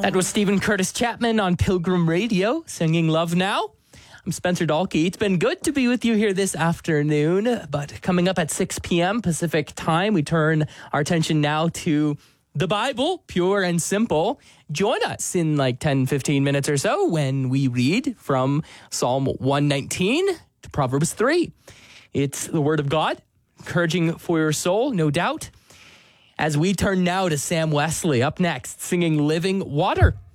That was Stephen Curtis Chapman on Pilgrim Radio singing Love Now. I'm Spencer Dalkey. It's been good to be with you here this afternoon, but coming up at 6 p.m. Pacific time, we turn our attention now to the Bible, pure and simple. Join us in like 10, 15 minutes or so when we read from Psalm 119 to Proverbs 3. It's the Word of God, encouraging for your soul, no doubt. As we turn now to Sam Wesley, up next, singing Living Water.